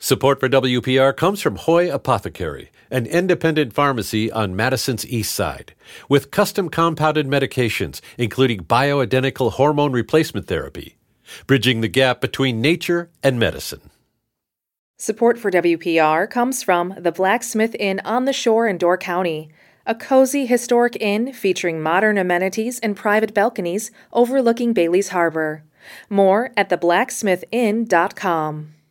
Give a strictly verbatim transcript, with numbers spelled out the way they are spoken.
Support for W P R comes from Hoy Apothecary, an independent pharmacy on Madison's East Side, with custom compounded medications, including bioidentical hormone replacement therapy, bridging the gap between nature and medicine. Support for W P R comes from the Blacksmith Inn on the Shore in Door County, a cozy historic inn featuring modern amenities and private balconies overlooking Bailey's Harbor. More at the blacksmith inn dot com.